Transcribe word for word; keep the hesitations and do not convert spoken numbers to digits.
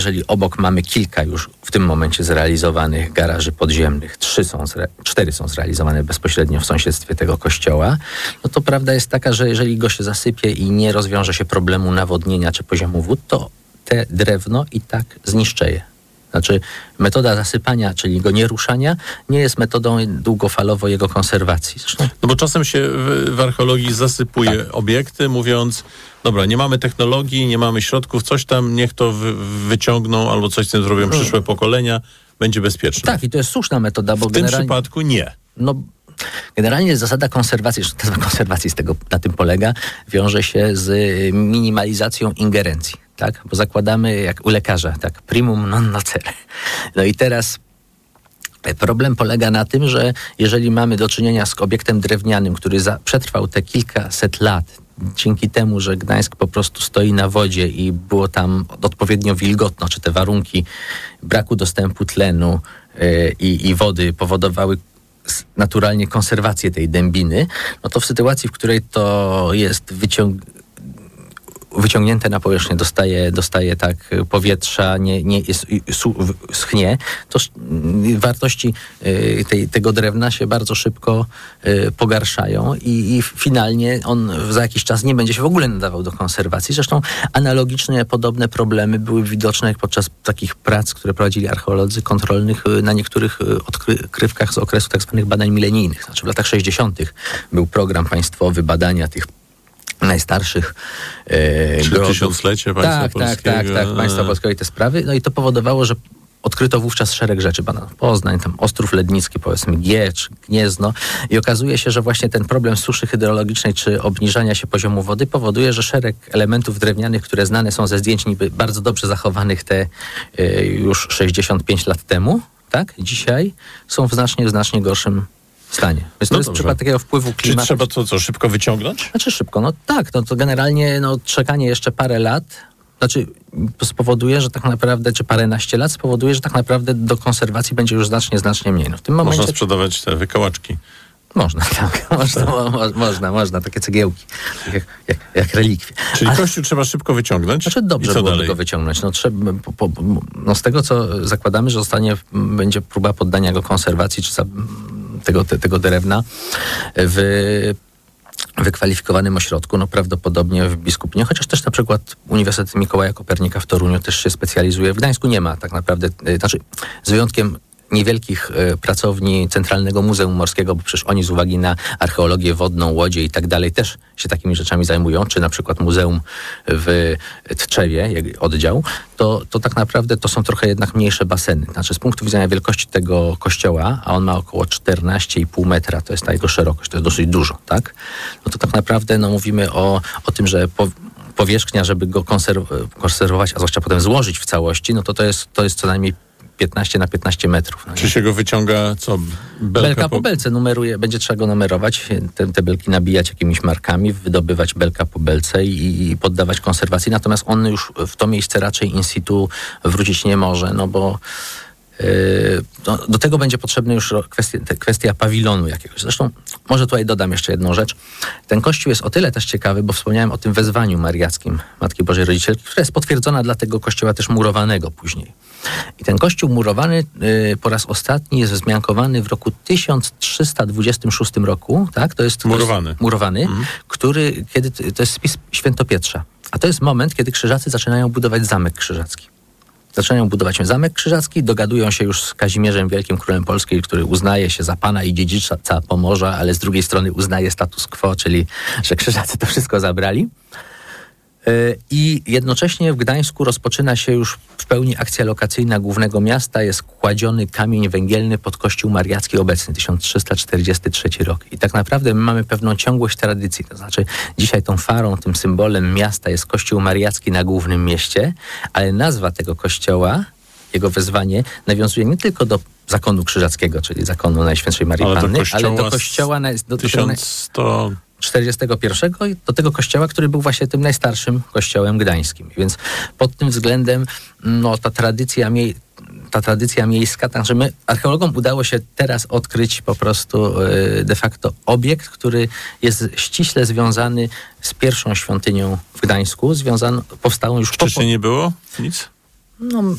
Jeżeli obok mamy kilka już w tym momencie zrealizowanych garaży podziemnych, trzy są zre, cztery są zrealizowane bezpośrednio w sąsiedztwie tego kościoła, no to prawda jest taka, że jeżeli go się zasypie i nie rozwiąże się problemu nawodnienia czy poziomu wód, to te drewno i tak zniszczeje. Znaczy metoda zasypania, czyli go nieruszania, nie jest metodą długofalowo jego konserwacji. Zresztą... No bo czasem się w, w archeologii zasypuje tak. obiekty, mówiąc, dobra, nie mamy technologii, nie mamy środków, coś tam, niech to wy, wyciągną albo coś z tym zrobią przyszłe pokolenia, będzie bezpieczne. Tak, i to jest słuszna metoda, bo w generalnie... tym przypadku nie. No, generalnie zasada konserwacji, zresztą konserwacji z tego, na tym polega, wiąże się z minimalizacją ingerencji, tak? Bo zakładamy, jak u lekarza, tak, primum non nocere. No i teraz problem polega na tym, że jeżeli mamy do czynienia z obiektem drewnianym, który za, przetrwał te kilkaset lat, dzięki temu, że Gdańsk po prostu stoi na wodzie i było tam odpowiednio wilgotno, czy te warunki braku dostępu tlenu yy, i, i wody powodowały naturalnie konserwację tej dębiny, no to w sytuacji, w której to jest wyciąg... wyciągnięte na powierzchnię, dostaje, dostaje tak powietrza, nie, nie jest, su, schnie, to wartości y, tej, tego drewna się bardzo szybko y, pogarszają i, i finalnie on za jakiś czas nie będzie się w ogóle nadawał do konserwacji. Zresztą analogiczne, podobne problemy były widoczne podczas takich prac, które prowadzili archeolodzy kontrolnych y, na niektórych y, odkrywkach z okresu tak zwanych badań milenijnych. Znaczy w latach sześćdziesiątych był program państwowy badania tych najstarszych e, Czyli tysiąclecie państwa tak, polskiego. Tak, tak, tak, państwa polskiego i te sprawy. No i to powodowało, że odkryto wówczas szereg rzeczy. Badano Poznań, tam Ostrów Lednicki, powiedzmy Giecz, Gniezno i okazuje się, że właśnie ten problem suszy hydrologicznej czy obniżania się poziomu wody powoduje, że szereg elementów drewnianych, które znane są ze zdjęć niby bardzo dobrze zachowanych te e, już sześćdziesiąt pięć lat temu, tak, dzisiaj są w znacznie, znacznie gorszym stanie. Więc no to jest przypadek takiego wpływu klimatu. Czy trzeba to co, szybko wyciągnąć? Znaczy szybko, no tak, no to generalnie no, czekanie jeszcze parę lat, znaczy spowoduje, że tak naprawdę, czy paręnaście lat spowoduje, że tak naprawdę do konserwacji będzie już znacznie, znacznie mniej. No, w tym momencie... Można sprzedawać te wykałaczki. Można, tak. Można, mo, można, można. Takie cegiełki. Jak, jak, jak relikwie. Czyli Ale, kościół trzeba szybko wyciągnąć? Znaczy dobrze byłoby go wyciągnąć. No, trzeba, po, po, no z tego, co zakładamy, że zostanie, będzie próba poddania go konserwacji, czy za, tego, te, tego drewna w wykwalifikowanym ośrodku, no prawdopodobnie w Biskupinie, chociaż też na przykład Uniwersytet Mikołaja Kopernika w Toruniu też się specjalizuje. W Gdańsku nie ma tak naprawdę, znaczy z wyjątkiem niewielkich y, pracowni Centralnego Muzeum Morskiego, bo przecież oni z uwagi na archeologię wodną, łodzie i tak dalej też się takimi rzeczami zajmują, czy na przykład Muzeum w Tczewie, jak oddział, to, to tak naprawdę to są trochę jednak mniejsze baseny. Znaczy z punktu widzenia wielkości tego kościoła, a on ma około czternaście i pół metra, to jest ta jego szerokość, to jest dosyć dużo, tak? No to tak naprawdę no, mówimy o, o tym, że po, powierzchnia, żeby go konserw- konserwować, a zwłaszcza potem złożyć w całości, no to to jest, to jest co najmniej piętnaście na piętnaście metrów. No Czy się go wyciąga, co? Belka, belka po belce numeruje, będzie trzeba go numerować, te, te belki nabijać jakimiś markami, wydobywać belka po belce i, i poddawać konserwacji. Natomiast on już w to miejsce raczej in situ wrócić nie może, no bo yy, do, do tego będzie potrzebna już kwestia, kwestia pawilonu jakiegoś. Zresztą może tutaj dodam jeszcze jedną rzecz. Ten kościół jest o tyle też ciekawy, bo wspomniałem o tym wezwaniu mariackim Matki Bożej Rodzicielki, która jest potwierdzona dla tego kościoła też murowanego później. I ten kościół murowany y, po raz ostatni jest wzmiankowany w roku tysiąc trzysta dwudziestym szóstym roku, tak? To jest murowany, to jest murowany mhm. który, kiedy, to jest spis Świętopietrza. A to jest moment, kiedy krzyżacy zaczynają budować Zamek Krzyżacki. Zaczynają budować Zamek Krzyżacki, dogadują się już z Kazimierzem Wielkim, królem Polski, który uznaje się za pana i dziedzica Pomorza, ale z drugiej strony uznaje status quo, czyli że krzyżacy to wszystko zabrali. I jednocześnie w Gdańsku rozpoczyna się już w pełni akcja lokacyjna głównego miasta. Jest kładziony kamień węgielny pod kościół mariacki obecny, tysiąc trzysta czterdziesty trzeci rok. I tak naprawdę my mamy pewną ciągłość tradycji. To znaczy dzisiaj tą farą, tym symbolem miasta jest kościół mariacki na głównym mieście, ale nazwa tego kościoła, jego wezwanie nawiązuje nie tylko do zakonu krzyżackiego, czyli zakonu Najświętszej Marii ale Panny, do ale do kościoła... Na, do, tysiąc sto czterdziestego pierwszego i do tego kościoła, który był właśnie tym najstarszym kościołem gdańskim. Więc pod tym względem no, ta tradycja mie- ta tradycja miejska, także my, archeologom udało się teraz odkryć po prostu yy, de facto obiekt, który jest ściśle związany z pierwszą świątynią w Gdańsku, związany, powstałą już... Wcześniej po... nie było nic? No,